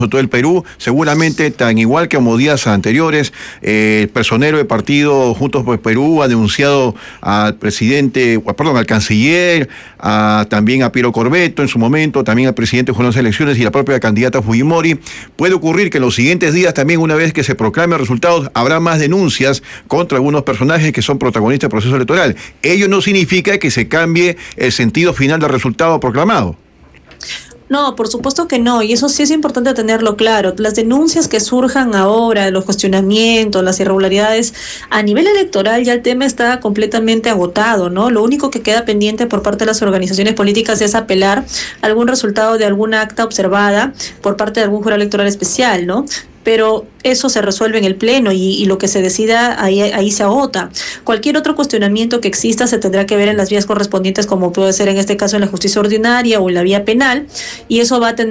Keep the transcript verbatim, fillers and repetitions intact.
todo el Perú, seguramente tan igual que como días anteriores, eh, el personero del partido Juntos por Perú ha denunciado al presidente, perdón, al canciller, a, también a Piero Corvetto en su momento, también al presidente de las elecciones y la propia candidata Fujimori. Puede ocurrir que en los siguientes días también, una vez que se proclamen resultados, habrá más denuncias contra algunos personajes que son protagonistas del proceso electoral. Ello no significa que se cambie el sentido final del resultado proclamado. No, por supuesto que no, y eso sí es importante tenerlo claro. Las denuncias que surjan ahora, los cuestionamientos, las irregularidades, a nivel electoral ya el tema está completamente agotado, ¿no? Lo único que queda pendiente por parte de las organizaciones políticas es apelar a algún resultado de alguna acta observada por parte de algún jurado electoral especial, ¿no? Pero eso se resuelve en el pleno y, y lo que se decida ahí, ahí se agota. Cualquier otro cuestionamiento que exista se tendrá que ver en las vías correspondientes, como puede ser en este caso en la justicia ordinaria o en la vía penal, y eso va a tener